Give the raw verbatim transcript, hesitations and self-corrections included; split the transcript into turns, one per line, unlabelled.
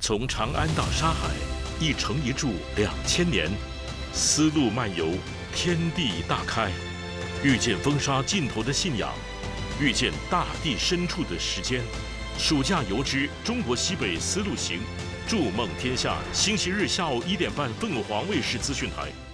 从长安到沙海，一城一柱两千年，丝路漫游，天地大开，遇见风沙尽头的信仰，遇见大地深处的时间。暑假游之中国西北丝路行，筑梦天下。星期日下午一点半，凤凰卫视资讯台。